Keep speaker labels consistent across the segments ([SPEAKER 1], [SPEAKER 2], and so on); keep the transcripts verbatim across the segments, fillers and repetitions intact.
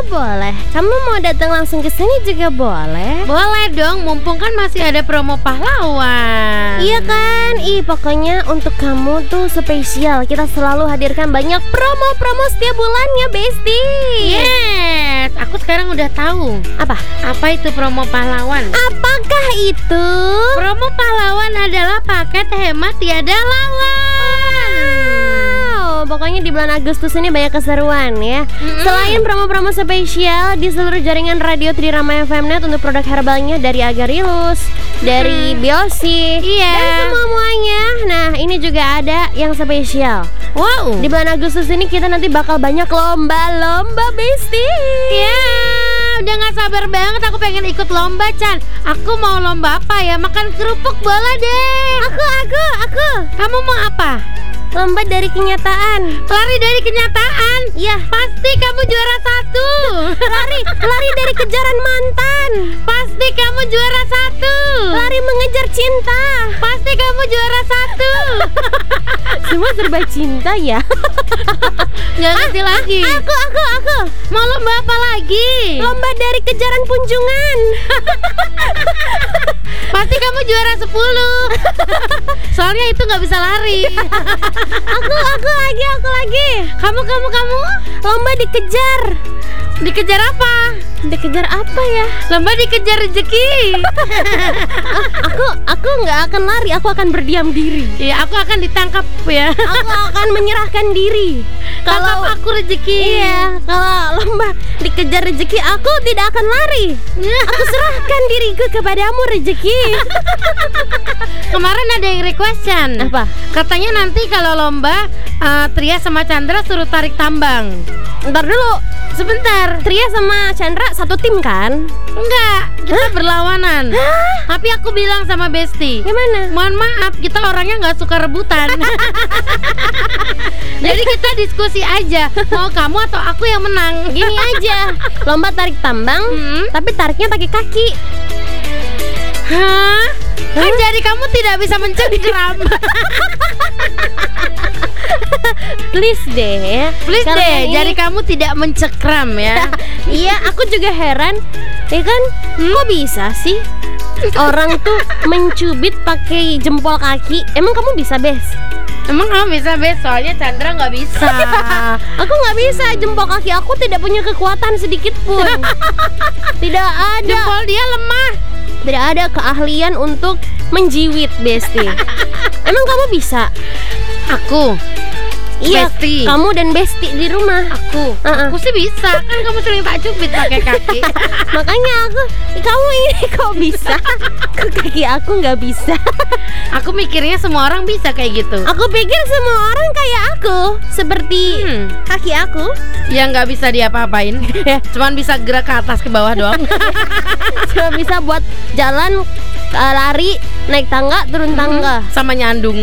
[SPEAKER 1] boleh. Kamu mau datang langsung ke sini juga boleh.
[SPEAKER 2] Boleh dong, mumpung kan masih ada promo pahlawan.
[SPEAKER 1] Iya kan? Ih, pokoknya untuk kamu tuh spesial. Kita selalu hadirkan banyak promo-promo setiap bulannya, Besti.
[SPEAKER 2] Yes, aku sekarang udah tahu.
[SPEAKER 1] Apa?
[SPEAKER 2] Apa itu promo pahlawan?
[SPEAKER 1] Apakah itu?
[SPEAKER 2] Promo pahlawan adalah paket hemat tiada lawan.
[SPEAKER 1] Wow, pokoknya di bulan Agustus ini banyak keseruan ya.
[SPEAKER 2] Mm-mm.
[SPEAKER 1] Selain promo-promo spesial di seluruh jaringan radio Trirama F M Net untuk produk herbalnya dari Agarylus, dari Biosi,
[SPEAKER 2] Iya.
[SPEAKER 1] dan semua-muanya. Nah, ini juga ada yang spesial.
[SPEAKER 2] Wow.
[SPEAKER 1] Di bulan Agustus ini kita nanti bakal banyak lomba-lomba, Besti.
[SPEAKER 2] Ya, udah gak sabar banget aku pengen ikut lomba, Chan. Aku mau lomba apa ya? Makan kerupuk boleh deh.
[SPEAKER 1] Aku, aku, aku.
[SPEAKER 2] Kamu mau apa?
[SPEAKER 1] Lomba dari kenyataan.
[SPEAKER 2] Lari dari kenyataan.
[SPEAKER 1] Ya,
[SPEAKER 2] Pasti kamu juara satu.
[SPEAKER 1] lari, lari dari kejaran mantan.
[SPEAKER 2] Pasti kamu juara satu.
[SPEAKER 1] Lari mengejar cinta.
[SPEAKER 2] Pasti kamu juara satu.
[SPEAKER 1] Semua serba cinta ya.
[SPEAKER 2] Gak ngerti lagi.
[SPEAKER 1] Aku, aku, aku.
[SPEAKER 2] Mau lomba apa lagi?
[SPEAKER 1] Lomba dari kejaran kunjungan.
[SPEAKER 2] Pasti kamu juara sepuluh. Soalnya itu gak bisa lari.
[SPEAKER 1] Aku, aku lagi, aku lagi.
[SPEAKER 2] Kamu, kamu, kamu
[SPEAKER 1] Lomba dikejar.
[SPEAKER 2] dikejar apa?
[SPEAKER 1] Dikejar apa ya?
[SPEAKER 2] Lomba dikejar rezeki.
[SPEAKER 1] Aku, aku nggak akan lari. Aku akan berdiam diri.
[SPEAKER 2] Iya, aku akan ditangkap ya.
[SPEAKER 1] Aku akan menyerahkan diri.
[SPEAKER 2] Kalau aku rezeki.
[SPEAKER 1] Iya, kalau lomba dikejar rezeki, aku tidak akan lari. Aku serahkan diriku kepadamu rezeki.
[SPEAKER 2] Kemarin ada yang request, Chan.
[SPEAKER 1] Apa?
[SPEAKER 2] Katanya nanti kalau lomba uh, Tria sama Chandra suruh tarik tambang.
[SPEAKER 1] Ntar dulu.
[SPEAKER 2] Sebentar.
[SPEAKER 1] Tria sama Chandra satu tim kan?
[SPEAKER 2] Enggak, kita berlawanan. Tapi aku bilang sama Besti,
[SPEAKER 1] Gimana?
[SPEAKER 2] mohon maaf, kita orangnya nggak suka rebutan. Jadi kita diskusi aja, mau kamu atau aku yang menang.
[SPEAKER 1] Gini aja, lomba tarik tambang,
[SPEAKER 2] Hmm?
[SPEAKER 1] tapi tariknya pakai kaki.
[SPEAKER 2] Hah? Kan jari kamu tidak bisa mencengkeram.
[SPEAKER 1] Please deh,
[SPEAKER 2] Please
[SPEAKER 1] Kalian
[SPEAKER 2] deh,
[SPEAKER 1] ini-
[SPEAKER 2] jari kamu tidak mencekram ya.
[SPEAKER 1] Iya, aku juga heran. Ya kan, kok bisa sih orang tuh mencubit pakai jempol kaki? Emang kamu bisa, Bes?
[SPEAKER 2] Emang kamu bisa, Bes? Soalnya Chandra nggak bisa.
[SPEAKER 1] Aku nggak bisa, jempol kaki aku tidak punya kekuatan sedikit pun. Tidak ada,
[SPEAKER 2] Jempol dia lemah.
[SPEAKER 1] tidak ada keahlian untuk menjiwit, Besti. Emang kamu bisa?
[SPEAKER 2] Aku
[SPEAKER 1] Iya,
[SPEAKER 2] Besti.
[SPEAKER 1] kamu dan Besti di rumah.
[SPEAKER 2] Aku,
[SPEAKER 1] Uh-uh.
[SPEAKER 2] aku sih bisa. Kan kamu sering tak cubit pakai kaki.
[SPEAKER 1] Makanya aku, kamu ini kok bisa? Kok kaki aku nggak bisa?
[SPEAKER 2] Aku mikirnya semua orang bisa kayak gitu.
[SPEAKER 1] Aku pikir semua orang kayak aku, seperti
[SPEAKER 2] Hmm.
[SPEAKER 1] kaki aku.
[SPEAKER 2] Yang nggak bisa diapa-apain. Cuman bisa gerak ke atas ke bawah doang.
[SPEAKER 1] Cuma bisa buat jalan, uh, lari, naik tangga, turun tangga.
[SPEAKER 2] Sama nyandung.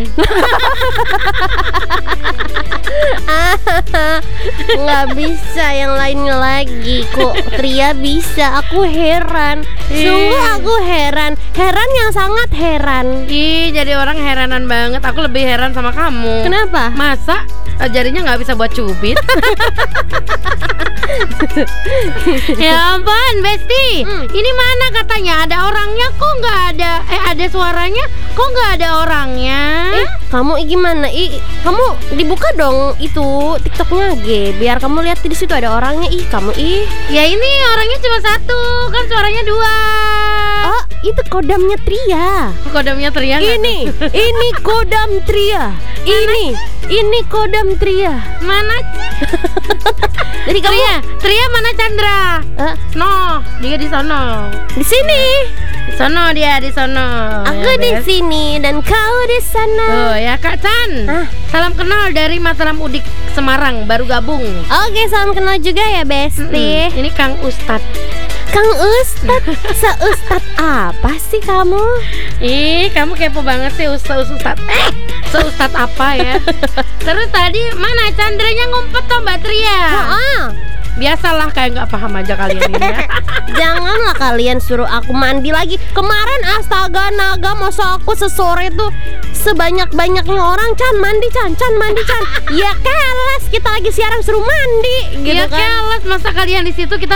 [SPEAKER 1] Nggak bisa yang lainnya lagi. Kok Tria bisa? Aku heran. Sungguh aku heran. Heran yang sangat heran.
[SPEAKER 2] Ih, jadi orang heranan banget. Aku lebih heran sama kamu.
[SPEAKER 1] Kenapa?
[SPEAKER 2] Masa eh, jarinya nggak bisa buat cubit? Ya ampun, Besti.
[SPEAKER 1] Hmm.
[SPEAKER 2] Ini mana katanya ada orangnya, kok nggak ada? Eh, ada suaranya, kok nggak ada orangnya?
[SPEAKER 1] Eh, kamu ih, gimana? Ih, kamu dibuka dong itu TikToknya, G. Biar kamu lihat di situ ada orangnya. Ih, kamu ih.
[SPEAKER 2] Ya ini orangnya cuma satu, kan suaranya dua.
[SPEAKER 1] Oh, itu kodamnya Tria.
[SPEAKER 2] Kodamnya Tria nggak
[SPEAKER 1] Ini, ini kodam Tria. Ini, ini kodam Tria.
[SPEAKER 2] tuh? Mana sih?
[SPEAKER 1] Jadi kamu
[SPEAKER 2] Tria, Tria mana Chandra?
[SPEAKER 1] Eh,
[SPEAKER 2] No, dia di sono.
[SPEAKER 1] di sini.
[SPEAKER 2] Di sono dia di sono.
[SPEAKER 1] Aku
[SPEAKER 2] Ya,
[SPEAKER 1] di
[SPEAKER 2] Bes.
[SPEAKER 1] sini dan kau di sana.
[SPEAKER 2] Tuh ya Kak Chan.
[SPEAKER 1] Hah?
[SPEAKER 2] Salam kenal dari Mataram Udik Semarang, baru gabung.
[SPEAKER 1] Oke, salam kenal juga ya, Besti.
[SPEAKER 2] Mm-mm. Ini Kang Ustad.
[SPEAKER 1] Kang Ustad, seustad apa sih kamu?
[SPEAKER 2] Ih, kamu kepo banget sih Ustad Ustad. Eh, seustad apa ya? Terus tadi mana Chandranya ngumpet tuh Mbak Tria?
[SPEAKER 1] Ah,
[SPEAKER 2] Biasalah kayak nggak paham aja kalian ini ya.
[SPEAKER 1] janganlah kalian suruh aku mandi lagi. Kemarin astaga naga, masa aku sesore tuh sebanyak-banyaknya orang, Chan mandi Chan, Chan mandi Chan. Ya keles, kita lagi siaran suruh mandi gitu
[SPEAKER 2] Ya
[SPEAKER 1] kan.
[SPEAKER 2] keles, masa kalian di situ kita